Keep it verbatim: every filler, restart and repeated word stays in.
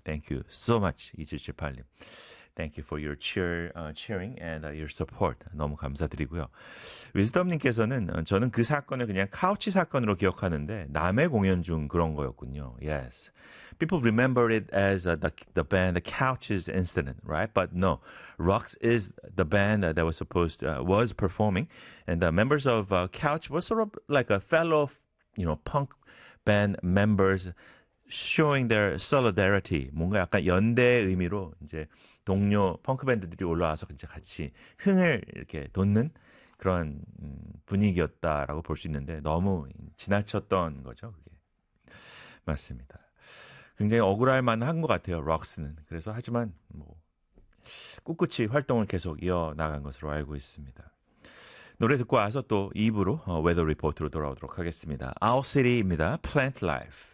Thank you so much. 이칠칠팔 님. Thank you for your cheer, uh, cheering and uh, your support. 너무 감사드리고요. 위즈덤님께서는 어, 저는 그 사건을 그냥 카우치 사건으로 기억하는데 남의 공연 중 그런 거였군요. Yes. People remember it as uh, the, the band The Couches incident, right? But no, Rocks is the band uh, that was supposed to, uh, was performing, and the members of uh, Couch were sort of like a fellow, you know, punk band members showing their solidarity. 뭔가 약간 연대의 의미로 이제 동료 펑크 밴드들이 올라와서 이제 같이 흥을 이렇게 돋는 그런 음, 분위기였다라고 볼 수 있는데 너무 지나쳤던 거죠, 그게. 맞습니다. 굉장히 억울할 만한 것 같아요, 록스는. 그래서 하지만 뭐 꿋꿋이 활동을 계속 이어나간 것으로 알고 있습니다. 노래 듣고 와서 또 이 부로 어, 웨더 리포트로 돌아오도록 하겠습니다. Our City입니다. Plant Life.